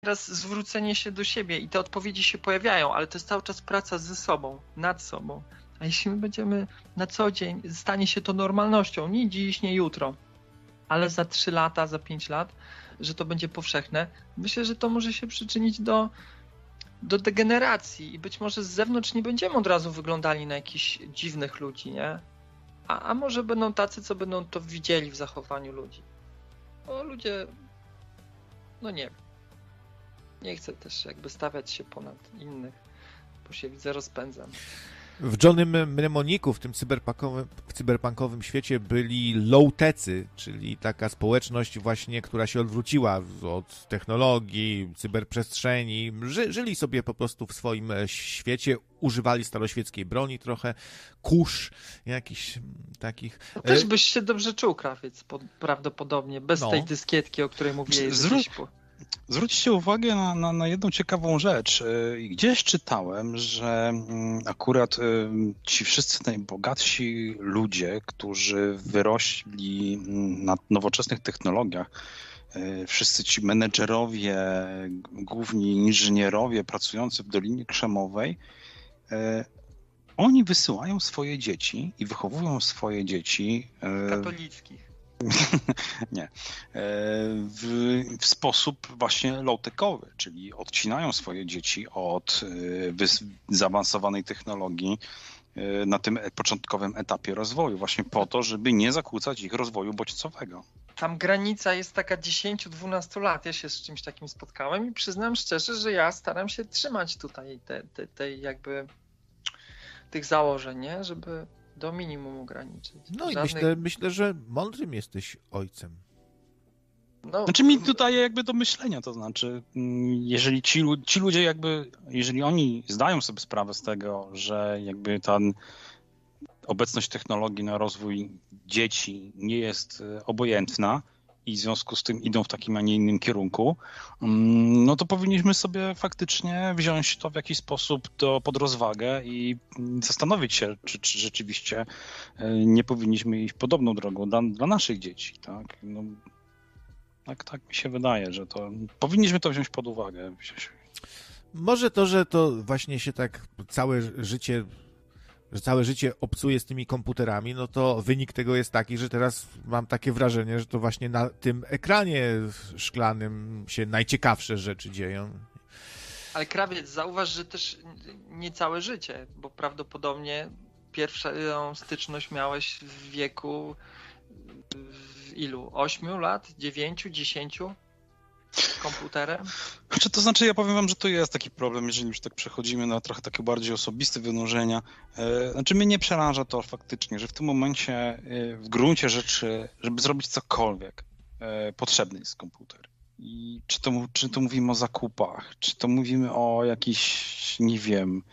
raz zwrócenie się do siebie i te odpowiedzi się pojawiają, ale to jest cały czas praca ze sobą, nad sobą. A jeśli my będziemy na co dzień, stanie się to normalnością, nie dziś, nie jutro, ale za 3 lata, za 5 lat, że to będzie powszechne, myślę, że to może się przyczynić do degeneracji i być może z zewnątrz nie będziemy od razu wyglądali na jakichś dziwnych ludzi, nie? A może będą tacy, co będą to widzieli w zachowaniu ludzi. Bo ludzie, no nie wiem. Nie chcę też jakby stawiać się ponad innych, bo się widzę rozpędzam. W Johnnym Mnemoniku, w tym cyberpunkowym świecie byli low-tecy, czyli taka społeczność właśnie, która się odwróciła od technologii, cyberprzestrzeni. Żyli sobie po prostu w swoim świecie, używali staroświeckiej broni trochę, kurz, jakichś takich... No też byś się dobrze czuł, krawiec, prawdopodobnie, bez tej dyskietki, o której mówiłeś. Zwróćcie uwagę na jedną ciekawą rzecz. Gdzieś czytałem, że akurat ci wszyscy najbogatsi ludzie, którzy wyrośli na nowoczesnych technologiach, wszyscy ci menedżerowie, główni inżynierowie pracujący w Dolinie Krzemowej, oni wysyłają swoje dzieci i wychowują swoje dzieci... katolickich. Nie. W sposób właśnie low-techowy, czyli odcinają swoje dzieci od zaawansowanej technologii na tym początkowym etapie rozwoju, właśnie po to, żeby nie zakłócać ich rozwoju bodźcowego. Tam granica jest taka 10-12 lat. Ja się z czymś takim spotkałem i przyznam szczerze, że ja staram się trzymać tutaj tej jakby tych założeń, nie? Żeby do minimum ograniczyć. No i myślę, że mądrym jesteś ojcem. No, znaczy mi tutaj jakby do myślenia, to znaczy, jeżeli ci ludzie jakby, jeżeli oni zdają sobie sprawę z tego, że jakby ta obecność technologii na rozwój dzieci nie jest obojętna i w związku z tym idą w takim, a nie innym kierunku, no to powinniśmy sobie faktycznie wziąć to w jakiś sposób pod rozwagę i zastanowić się, czy rzeczywiście nie powinniśmy iść podobną drogą dla naszych dzieci, tak? No, tak mi się wydaje, że to powinniśmy to wziąć pod uwagę. Może to, że to właśnie się tak całe życie obcuje z tymi komputerami, no to wynik tego jest taki, że teraz mam takie wrażenie, że to właśnie na tym ekranie szklanym się najciekawsze rzeczy dzieją. Ale krawiec, zauważ, że też nie całe życie, bo prawdopodobnie pierwszą styczność miałeś w wieku ilu? 8 lat? 9? 10? Z komputerem? To znaczy, ja powiem wam, że to jest taki problem, jeżeli już tak przechodzimy na trochę takie bardziej osobiste wynurzenia. Znaczy, mnie nie przeraża to faktycznie, że w tym momencie w gruncie rzeczy, żeby zrobić cokolwiek, potrzebny jest komputer. I czy to mówimy o zakupach, czy to mówimy o jakichś, nie wiem,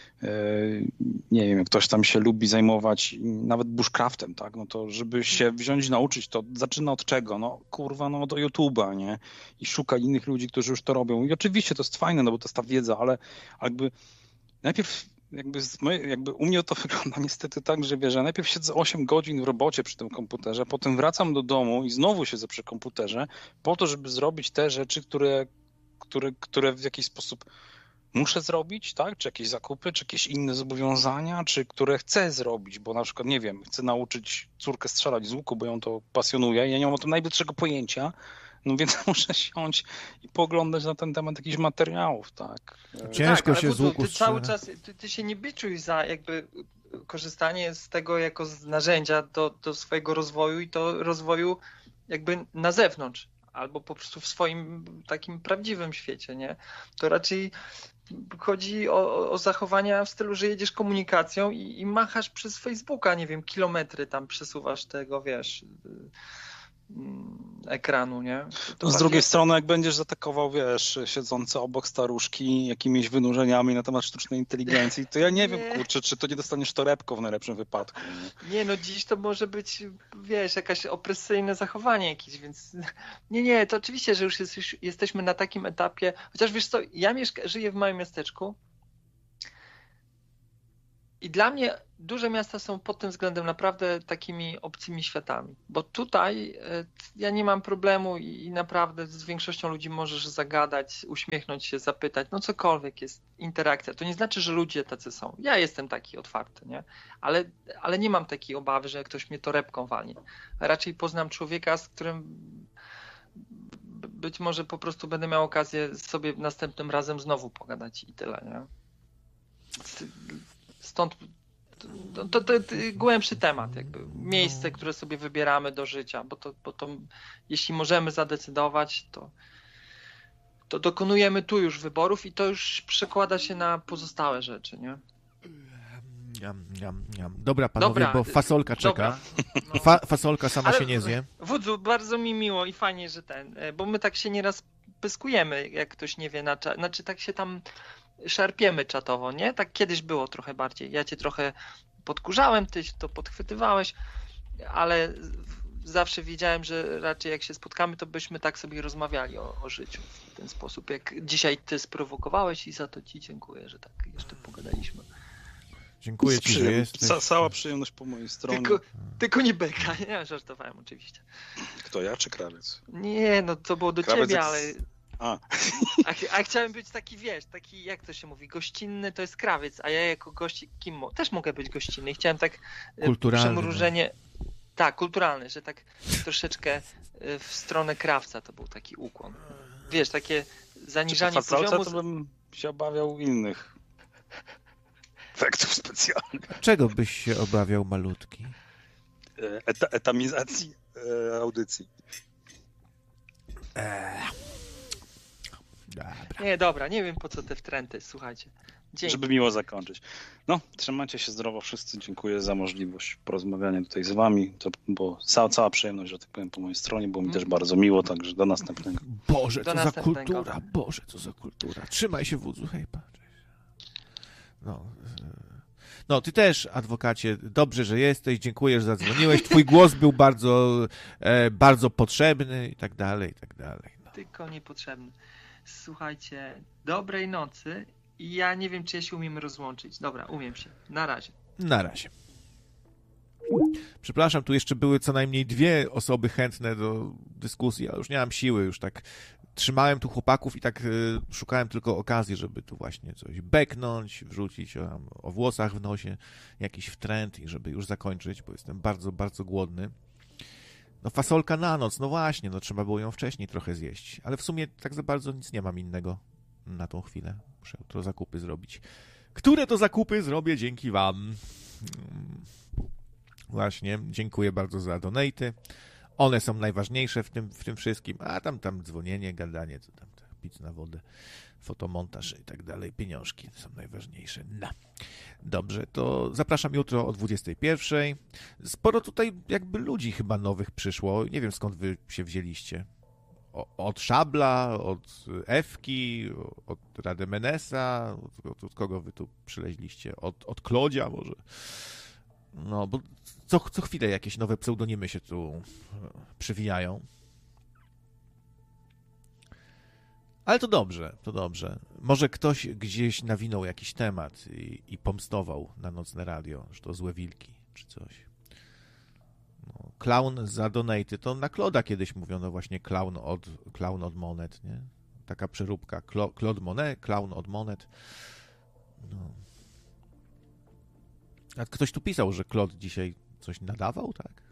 jak ktoś tam się lubi zajmować nawet bushcraftem, tak, no to żeby się wziąć i nauczyć, to zaczyna od czego? No kurwa, no od YouTube'a, nie? I szuka innych ludzi, którzy już to robią. I oczywiście to jest fajne, no bo to jest ta wiedza, ale jakby najpierw jakby u mnie to wygląda niestety tak, że wiesz, że najpierw siedzę 8 godzin w robocie przy tym komputerze, potem wracam do domu i znowu siedzę przy komputerze po to, żeby zrobić te rzeczy, które w jakiś sposób muszę zrobić, tak? Czy jakieś zakupy, czy jakieś inne zobowiązania, czy które chcę zrobić, bo na przykład, nie wiem, chcę nauczyć córkę strzelać z łuku, bo ją to pasjonuje i ja nie mam o tym najbliższego pojęcia, no więc muszę siąść i poglądać na ten temat jakichś materiałów, tak? Ciężko się z łuku ty cały czas, ty się nie biczuj za jakby korzystanie z tego jako z narzędzia do swojego rozwoju i to rozwoju jakby na zewnątrz, albo po prostu w swoim takim prawdziwym świecie, nie? To raczej chodzi o zachowania w stylu, że jedziesz komunikacją i machasz przez Facebooka, nie wiem, kilometry tam przesuwasz tego, wiesz, ekranu, nie? Z drugiej strony, jak będziesz zaatakował, wiesz, siedzące obok staruszki jakimiś wynurzeniami na temat sztucznej inteligencji, to ja nie wiem, kurczę, czy to nie dostaniesz torebką w najlepszym wypadku. Nie, no dziś to może być, wiesz, jakaś opresyjne zachowanie jakieś, więc nie, to oczywiście, że już jesteśmy na takim etapie, chociaż wiesz co, ja żyję w małym miasteczku I dla mnie duże miasta są pod tym względem naprawdę takimi obcymi światami, bo tutaj ja nie mam problemu i naprawdę z większością ludzi możesz zagadać, uśmiechnąć się, zapytać, no cokolwiek jest interakcja. To nie znaczy, że ludzie tacy są. Ja jestem taki otwarty, nie? Ale nie mam takiej obawy, że ktoś mnie torebką walnie. Raczej poznam człowieka, z którym być może po prostu będę miał okazję sobie następnym razem znowu pogadać i tyle, nie? Stąd to głębszy temat, jakby miejsce, które sobie wybieramy do życia, bo to jeśli możemy zadecydować, to dokonujemy tu już wyborów i to już przekłada się na pozostałe rzeczy, nie? Dobra, panowie, bo fasolka czeka. No. Fasolka sama się nie zje. Wódzu, bardzo mi miło i fajnie, że bo my tak się nieraz pyskujemy, jak ktoś nie wie, znaczy tak się tam szarpiemy czatowo, nie? Tak kiedyś było trochę bardziej. Ja cię trochę podkurzałem, ty to podchwytywałeś, ale zawsze wiedziałem, że raczej jak się spotkamy, to byśmy tak sobie rozmawiali o życiu w ten sposób, jak dzisiaj ty sprowokowałeś i za to ci dziękuję, że tak jeszcze pogadaliśmy. Dziękuję ci, że jesteś. Cała przyjemność po mojej stronie. Tylko nie beka, ja żartowałem oczywiście. Kto, ja czy krawiec? Nie, no to było do krawiec ciebie, ale... A chciałem być taki, wiesz, taki, jak to się mówi, gościnny to jest krawiec, a ja jako gość, też mogę być gościnny. I chciałem tak przymrużenie, tak, kulturalny, że tak troszeczkę w stronę krawca to był taki ukłon. Wiesz, takie zaniżanie poziomu. To bym się obawiał innych efektów specjalnych. Czego byś się obawiał, malutki? Etamizacji audycji. Dobra, nie wiem po co te wtręty, słuchajcie. Dzięki. Żeby miło zakończyć. No, trzymajcie się zdrowo wszyscy. Dziękuję za możliwość porozmawiania tutaj z wami. To była cała przyjemność, że tak powiem, po mojej stronie. Było mi też bardzo miło, także do następnego. Boże, co za kultura. Boże, co za kultura. Trzymaj się, wódzu. Hej, patrz. No, ty też, adwokacie, dobrze, że jesteś. Dziękuję, że zadzwoniłeś. Twój głos był bardzo potrzebny i tak dalej, i tak dalej. No. Tylko niepotrzebny. Słuchajcie, dobrej nocy i ja nie wiem, czy ja się umiem rozłączyć. Dobra, umiem się. Na razie. Na razie. Przepraszam, tu jeszcze były co najmniej 2 osoby chętne do dyskusji, ale już nie mam siły, już tak trzymałem tu chłopaków i tak szukałem tylko okazji, żeby tu właśnie coś beknąć, wrzucić o włosach w nosie, jakiś wtręt i żeby już zakończyć, bo jestem bardzo, bardzo głodny. No fasolka na noc, no właśnie, no trzeba było ją wcześniej trochę zjeść, ale w sumie tak za bardzo nic nie mam innego na tą chwilę. Muszę jutro zakupy zrobić. Które to zakupy zrobię dzięki wam. Właśnie, dziękuję bardzo za donaty. One są najważniejsze w tym wszystkim, a tam dzwonienie, gadanie, co tam, pić na wodę, fotomontaż i tak dalej, pieniążki są najważniejsze. No. Dobrze, to zapraszam jutro o 21:00. Sporo tutaj jakby ludzi chyba nowych przyszło. Nie wiem, skąd wy się wzięliście. Od Szabla, od Ewki, od Rademenesa, od kogo wy tu przyleźliście? Od Klodzia może? No, bo co chwilę jakieś nowe pseudonimy się tu przywijają. Ale to dobrze, to dobrze. Może ktoś gdzieś nawinął jakiś temat i pomstował na Nocne Radio, że to złe wilki, czy coś. No, klaun za donaty, to na Kloda kiedyś mówiono właśnie klaun od monet, nie? Taka przeróbka. Claude Monet, klaun od monet. No. A ktoś tu pisał, że Claude dzisiaj coś nadawał, tak?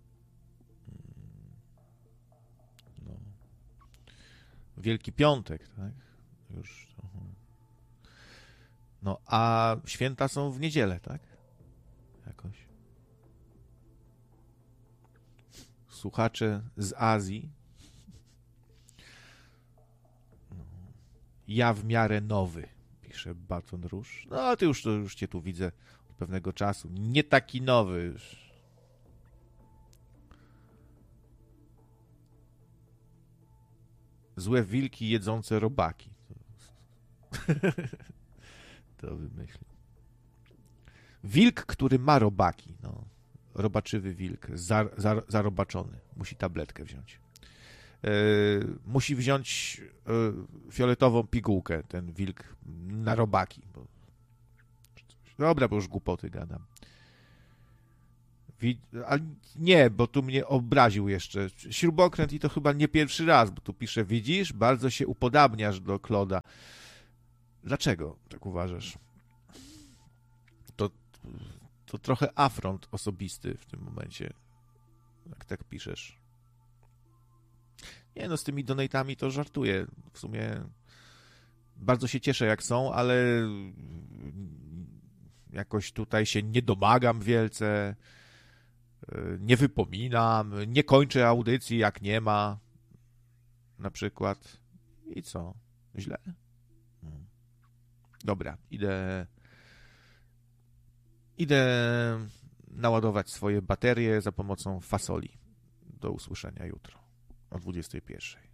No. Wielki Piątek, tak? Już. No, a święta są w niedzielę, tak? Jakoś. Słuchacze z Azji. No. Ja w miarę nowy, pisze Baton Rouge. No, a ty już cię tu widzę od pewnego czasu. Nie taki nowy już. Złe wilki jedzące robaki. To wymyślił. Wilk, który ma robaki. No. Robaczywy wilk. Zarobaczony. Musi tabletkę wziąć. Musi wziąć fioletową pigułkę, ten wilk, na robaki. Dobra, bo już głupoty gadam. Ale nie, bo tu mnie obraził jeszcze. Śrubokręt i to chyba nie pierwszy raz, bo tu pisze, widzisz, bardzo się upodabniasz do Claude'a. Dlaczego tak uważasz? To trochę afront osobisty w tym momencie, jak tak piszesz. Nie no, z tymi donatami to żartuję. W sumie bardzo się cieszę, jak są, ale jakoś tutaj się nie domagam wielce, nie wypominam, nie kończę audycji, jak nie ma, na przykład. I co? Źle? Dobra, idę naładować swoje baterie za pomocą fasoli. Do usłyszenia jutro o 21:00.